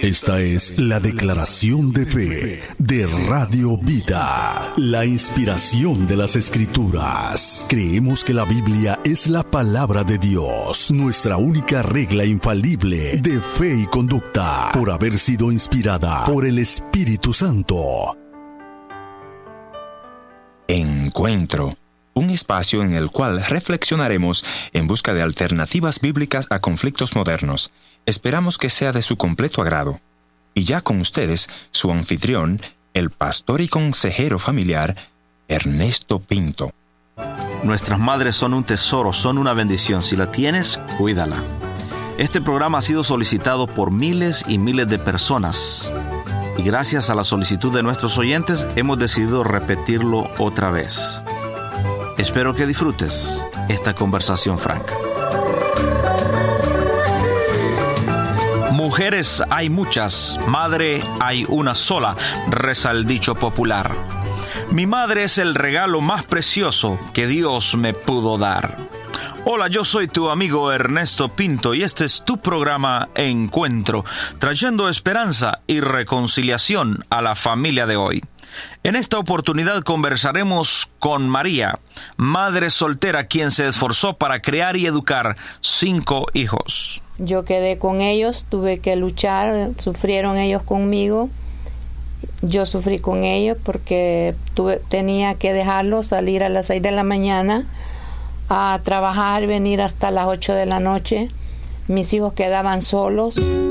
Esta es la declaración de fe de Radio Vida, la inspiración de las Escrituras. Creemos que la Biblia es la palabra de Dios, nuestra única regla infalible de fe y conducta, por haber sido inspirada por el Espíritu Santo. Encuentro, un espacio en el cual reflexionaremos en busca de alternativas bíblicas a conflictos modernos. Esperamos que sea de su completo agrado. Y ya con ustedes, su anfitrión, el pastor y consejero familiar, Ernesto Pinto. Nuestras madres son un tesoro, son una bendición. Si la tienes, cuídala. Este programa ha sido solicitado por miles y miles de personas. Y gracias a la solicitud de nuestros oyentes, hemos decidido repetirlo otra vez. Espero que disfrutes esta conversación franca. Mujeres hay muchas, madre hay una sola, reza el dicho popular. Mi madre es el regalo más precioso que Dios me pudo dar. Hola, yo soy tu amigo Ernesto Pinto y este es tu programa Encuentro, trayendo esperanza y reconciliación a la familia de hoy. En esta oportunidad conversaremos con María, madre soltera, quien se esforzó para crear y educar 5 hijos. Yo quedé con ellos, tuve que luchar, sufrieron ellos conmigo. Yo sufrí con ellos porque tenía que dejarlos salir a las 6 de la mañana a trabajar, venir hasta las 8 de la noche. Mis hijos quedaban solos,